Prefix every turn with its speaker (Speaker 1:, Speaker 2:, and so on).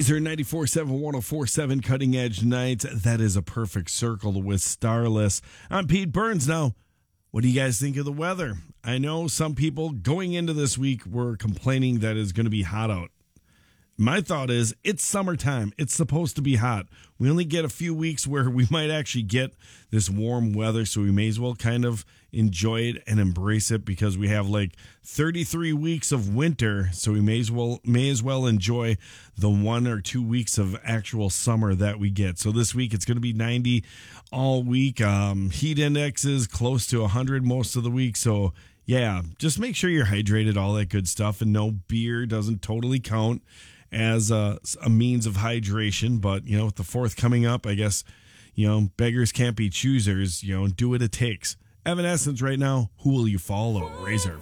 Speaker 1: Laser 94.7, 104.7 Cutting Edge Nights. That is a perfect circle with Starless. I'm Pete Burns. Now, what do you guys think of the weather? I know some people going into this week were complaining that it's going to be hot out. My thought is it's summertime. It's supposed to be hot. We only get a few weeks where we might actually get this warm weather, so we may as well kind of enjoy it and embrace it because we have like 33 weeks of winter, so we may as well enjoy the 1 or 2 weeks of actual summer that we get. So this week it's going to be 90 all week. Heat index is close to 100 most of the week, so yeah, just make sure you're hydrated, all that good stuff, and no, beer doesn't totally count as a means of hydration. But, you know, with the 4th coming up, I guess, you know, beggars can't be choosers. You know, do what it takes. Evanescence right now. Who will you follow? Razor.